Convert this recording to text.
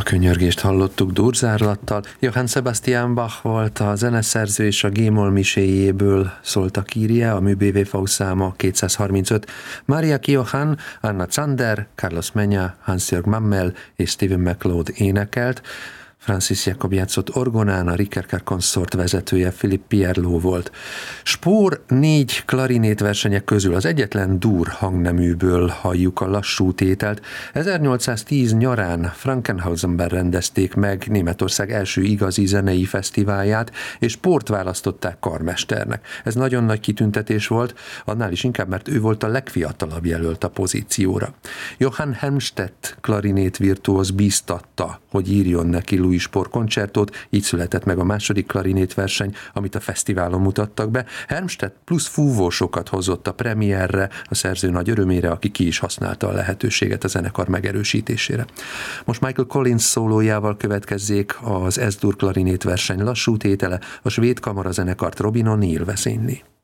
Könyörgést hallottuk durzárlattal. Johann Sebastian Bach volt a zeneszerző, és a G-moll miséjéből szólt a Kyrie, a műBWV száma 235. Maria Kiohan, Anna Zander, Carlos Menya, Hans-Jörg Mammel és Stephen McLeod énekelt. Francis Jakob játszott orgonán, a Ricercar Consort vezetője Philippe Pierlot volt. Spohr 4 klarinét versenyek közül az egyetlen dur hangneműből halljuk a lassú tételt. 1810 nyarán Frankenhausenben rendezték meg Németország első igazi zenei fesztiválját, és Spohrt választották karmesternek. Ez nagyon nagy kitüntetés volt, annál is inkább, mert ő volt a legfiatalabb jelölt a pozícióra. Johann Helmstedt klarinét virtuóz bíztatta, hogy írjon neki Louis Spohr koncertót, így született meg a második klarinétverseny, amit a fesztiválon mutattak be. Helmstedt plusz fúvósokat hozott a premierre, a szerző nagy örömére, aki ki is használta a lehetőséget a zenekar megerősítésére. Most Michael Collins szólójával következzék az S-dur klarinétverseny lassú tétele, a svéd kamarazenekart Robin O'Neill vezényli.